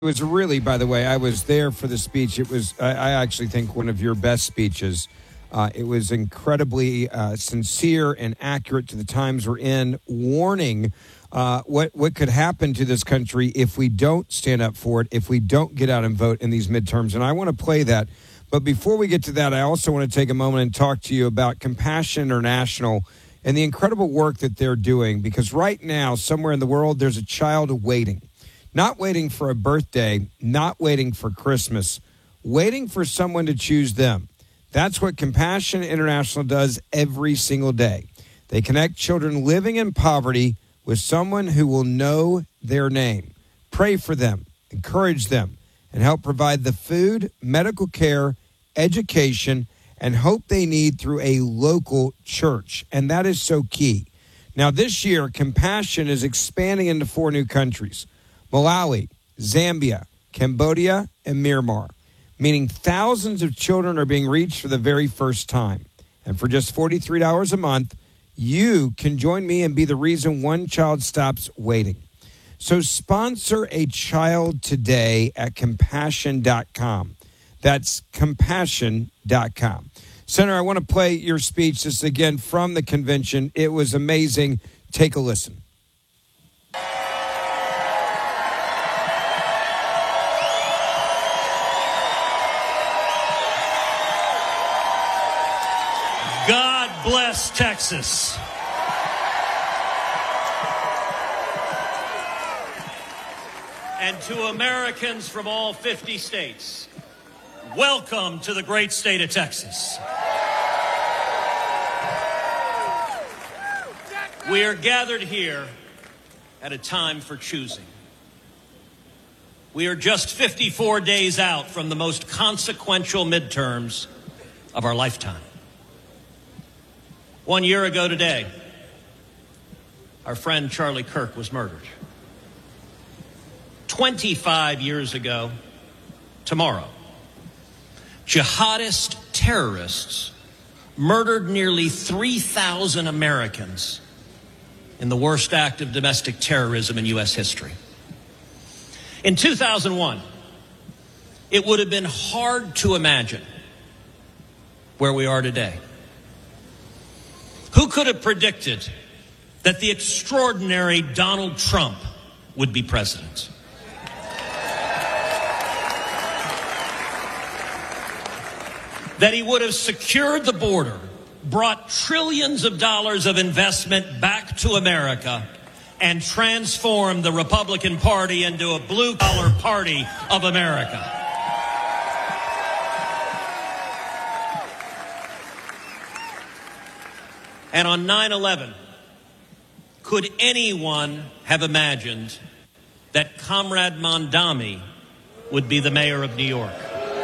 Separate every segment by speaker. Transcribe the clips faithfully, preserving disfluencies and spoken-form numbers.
Speaker 1: It was really, by the way, I was there for the speech. It was, I, I actually think, one of your best speeches. Uh, it was incredibly uh, sincere and accurate to the times we're in, warning uh, what, what could happen to this country if we don't stand up for it, if we don't get out and vote in these midterms. And I want to play that. But before we get to that, I also want to take a moment and talk to you about Compassion International and the incredible work that they're doing. Because right now, somewhere in the world, there's a child waiting. Not waiting for a birthday, not waiting for Christmas, waiting for someone to choose them. That's what Compassion International does every single day. They connect children living in poverty with someone who will know their name, pray for them, encourage them, and help provide the food, medical care, education, and hope they need through a local church. And that is so key. Now, this year, Compassion is expanding into four new countries: Malawi, Zambia, Cambodia, and Myanmar, meaning thousands of children are being reached for the very first time. And for just forty-three dollars a month, you can join me and be the reason one child stops waiting. So sponsor a child today at compassion dot com. That's compassion dot com. Senator, I want to play your speech. This is again from the convention. It was amazing. Take a listen.
Speaker 2: God bless Texas. And to Americans from all fifty states, welcome to the great state of Texas. We are gathered here at a time for choosing. We are just fifty-four days out from the most consequential midterms of our lifetime. One year ago today, our friend Charlie Kirk was murdered. twenty-five years ago tomorrow, jihadist terrorists murdered nearly three thousand Americans in the worst act of domestic terrorism in U S history. In two thousand one, it would have been hard to imagine where we are today. Who could have predicted that the extraordinary Donald Trump would be president? That he would have secured the border, brought trillions of dollars of investment back to America, and transformed the Republican Party into a blue-collar party of America. And on nine eleven, could anyone have imagined that Comrade Mondami would be the mayor of New York?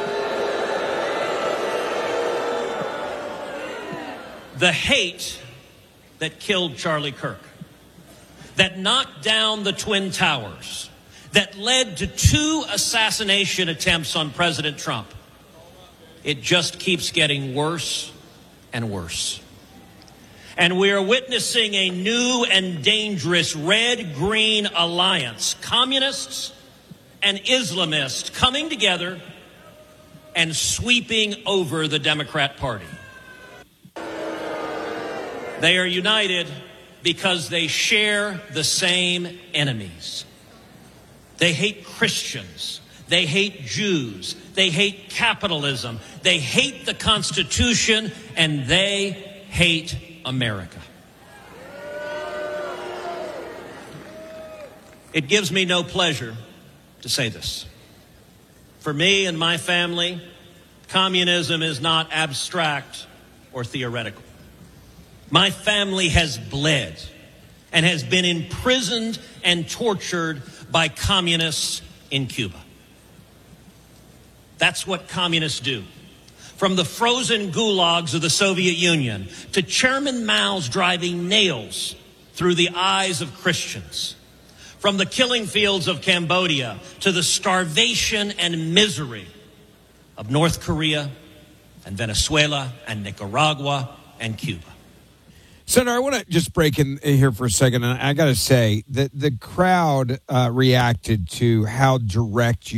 Speaker 2: The hate that killed Charlie Kirk, that knocked down the Twin Towers, that led to two assassination attempts on President Trump, it just keeps getting worse and worse. And we are witnessing a new and dangerous red-green alliance, communists and Islamists coming together and sweeping over the Democrat Party. They are united because they share the same enemies. They hate Christians. They hate Jews. They hate capitalism. They hate the Constitution, and they hate America. It gives me no pleasure to say this. For me and my family, communism is not abstract or theoretical. My family has bled and has been imprisoned and tortured by communists in Cuba. That's what communists do. From the frozen gulags of the Soviet Union to Chairman Mao's driving nails through the eyes of Christians. From the killing fields of Cambodia to the starvation and misery of North Korea and Venezuela and Nicaragua and Cuba.
Speaker 1: Senator, I want to just break in here for a second, and I got to say that the crowd uh, reacted to how direct you